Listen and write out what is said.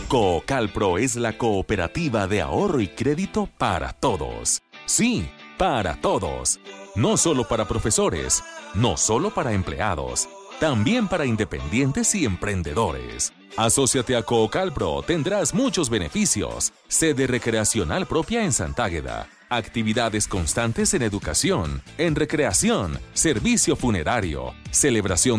Coocalpro es la cooperativa de ahorro y crédito para todos. Sí, para todos. No solo para profesores, no solo para empleados, también para independientes y emprendedores. Asóciate a Coocalpro, tendrás muchos beneficios. Sede recreacional propia en Santágueda. Actividades constantes en educación, en recreación, servicio funerario, celebración